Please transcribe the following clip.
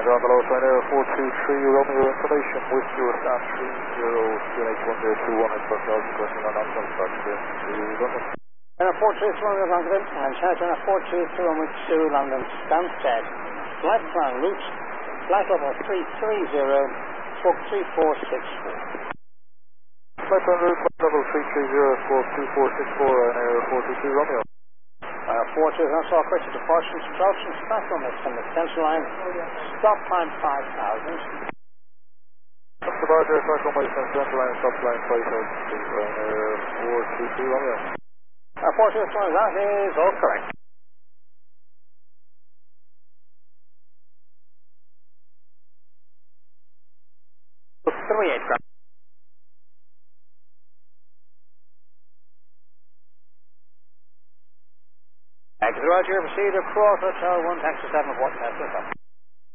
Roger, on the low side, Air 423, Romeo information with your staff 30 QNH1021 at Buck Dodge, requesting on Amazon Start to London. Air 423 Romeo London, and Charger 423 Romeo 2 London, Stansted. Flight plan route, flight level 330, stroke 3464. Flight plan route, flight level 330, stroke 2464 on Air 423 Romeo. 42 Nassau corrected departure instructions, platform from the central line, stop time 5,000. Departure, platform by central line, stop line 5,000, on Air 423 Romeo. 42 that is all correct. Three eight. Roger, proceed across Hotel 1 taxi 7 what that's up.